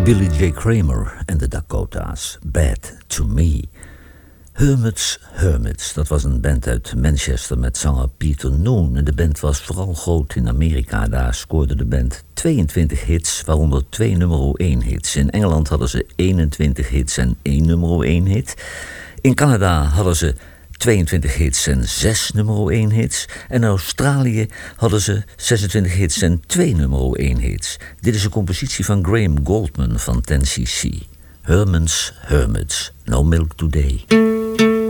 Billy J. Kramer en de Dakota's, Bad to Me. Hermits, dat was een band uit Manchester met zanger Peter Noone. En de band was vooral groot in Amerika. Daar scoorde de band 22 hits, waaronder 2 nummer 1 hits. In Engeland hadden ze 21 hits en 1 nummer 1 hit. In Canada hadden ze 22 hits en 6 nummer 1 hits. En in Australië hadden ze 26 hits en 2 nummer 1 hits. Dit is een compositie van Graham Gouldman van 10cc. Hermits, No Milk Today.